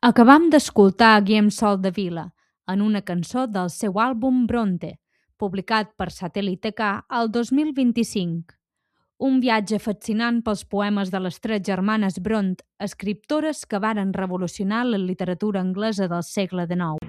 Acabam d'escoltar a Guillem Sol de Vila en una cançó del seu àlbum Bronte, publicat per Satèl·lit K el 2025. Un viatge fascinant pels poemes de les tres germanes Bront, escriptores que varen revolucionar la literatura anglesa del segle XIX.